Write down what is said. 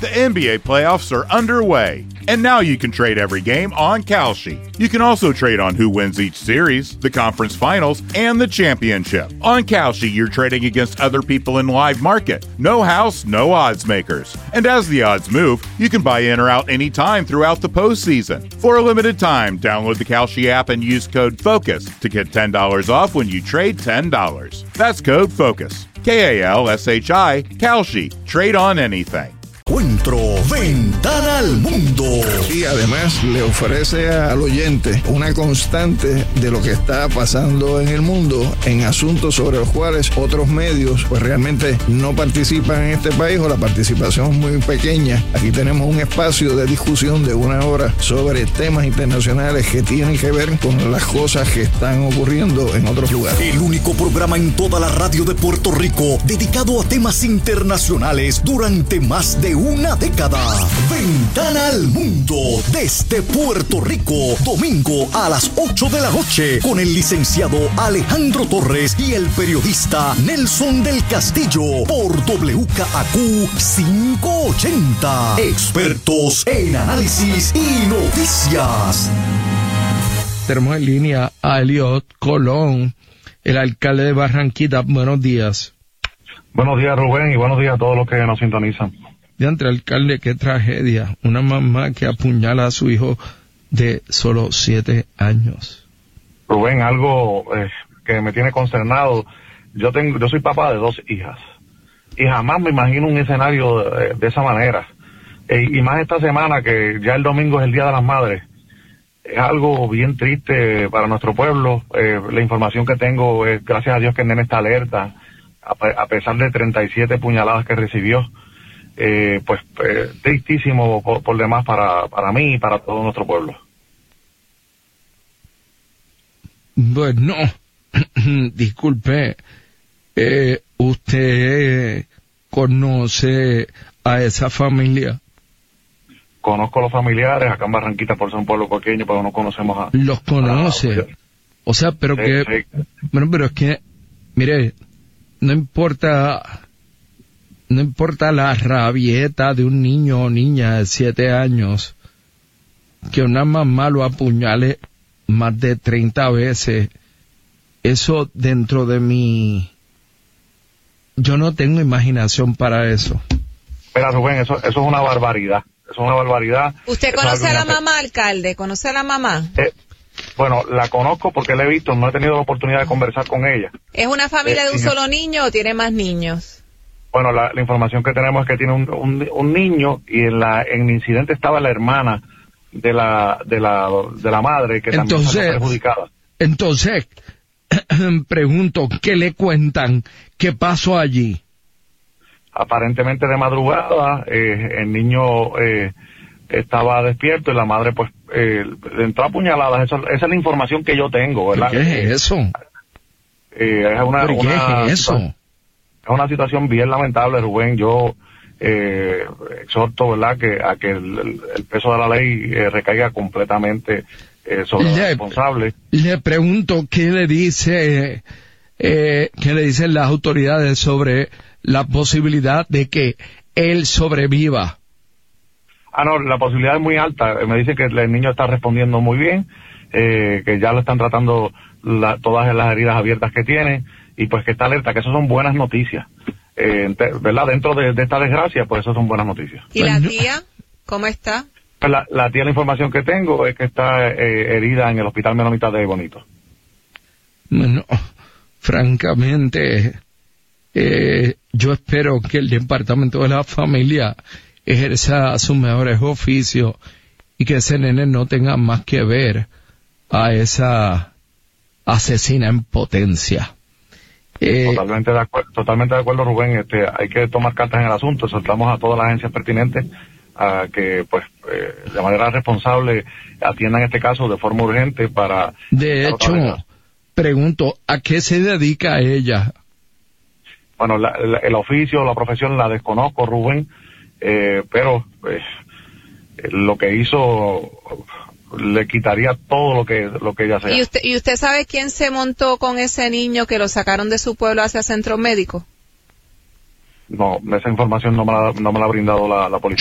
The NBA playoffs are underway, and now you can trade every game on Kalshi. You can also trade on who wins each series, the conference finals, and the championship. On Kalshi, you're trading against other people in live market. No house, no odds makers. And as the odds move, you can buy in or out anytime throughout the postseason. For a limited time, download the Kalshi app and use code FOCUS to get $10 off when you trade $10. That's code FOCUS. Kalshi, Kalshi. Trade on anything. Encuentro Ventana al Mundo. Y además le ofrece al oyente una constante de lo que está pasando en el mundo en asuntos sobre los cuales otros medios pues realmente no participan en este país o la participación es muy pequeña. Aquí tenemos un espacio de discusión de 1 hora sobre temas internacionales que tienen que ver con las cosas que están ocurriendo en otros lugares. El único programa en toda la radio de Puerto Rico dedicado a temas internacionales durante más de una década. Ventana al Mundo desde Puerto Rico, domingo a las 8 de la noche con el licenciado Alejandro Torres y el periodista Nelson del Castillo por WKAQ 580. Expertos en análisis y noticias. Tenemos en línea a Eliot Colón, el alcalde de Barranquita. Buenos días. Buenos días, Rubén, y buenos días a todos los que nos sintonizan. Diantre, alcalde, qué tragedia. Una mamá que apuñala a su hijo de solo 7 años. Rubén, algo que me tiene consternado. Yo soy papá de 2 hijas y jamás me imagino un escenario de esa manera. Y más esta semana, que ya el domingo es el Día de las Madres. Es algo bien triste para nuestro pueblo. La información que tengo es, gracias a Dios, que el nene está alerta, a pesar de 37 puñaladas que recibió. Tristísimo por demás para mí y para todo nuestro pueblo. Bueno, disculpe, ¿usted conoce a esa familia? Conozco a los familiares, acá en Barranquita, por ser un pueblo pequeño, pero no conocemos a... ¿Los conoce? O sea, pero sí, que... Sí. Bueno, pero es que, mire, no importa la rabieta de un niño o niña de 7 años, que una mamá lo apuñale más de 30 veces, eso dentro de mí, yo no tengo imaginación para eso. Mira, Rubén, eso es una barbaridad. Es una barbaridad. ¿Usted conoce a la mamá, alcalde? ¿Conoce a la mamá? Bueno, la conozco porque la he visto, no he tenido la oportunidad de conversar con ella. ¿Es una familia de un solo niño o tiene más niños? Bueno, la información que tenemos es que tiene un niño, y en el incidente estaba la hermana de la madre, que también está perjudicada. Entonces, pregunto, ¿qué le cuentan? ¿Qué pasó allí? Aparentemente de madrugada, el niño estaba despierto y la madre pues le entró a puñaladas. Esa es la información que yo tengo, ¿verdad? ¿Qué es eso? ¿Qué es eso? Es una situación bien lamentable, Rubén. Yo exhorto, ¿verdad?, a que el peso de la ley recaiga completamente sobre los responsables. Le pregunto, ¿qué le dicen las autoridades sobre la posibilidad de que él sobreviva? No, la posibilidad es muy alta. Me dicen que el niño está respondiendo muy bien, que ya le están tratando todas las heridas abiertas que tiene, y pues que está alerta, que eso son buenas noticias. ¿Verdad? Dentro de esta desgracia, pues eso son buenas noticias. ¿Y la tía? ¿Cómo está? Pues la tía, la información que tengo es que está herida en el Hospital Menonita de Bonito. Bueno, francamente, yo espero que el Departamento de la Familia ejerza sus mejores oficios y que ese nene no tenga más que ver a esa asesina en potencia. Totalmente de acuerdo, Rubén. Hay que tomar cartas en el asunto. Soltamos a todas las agencias pertinentes a que, pues, de manera responsable atiendan este caso de forma urgente para... De hecho, pregunto, ¿a qué se dedica ella? Bueno, el oficio, la profesión la desconozco, Rubén, pero lo que hizo le quitaría todo lo que ella sea. ¿Y usted sabe quién se montó con ese niño que lo sacaron de su pueblo hacia centro médico? No, esa información no me la ha brindado la policía.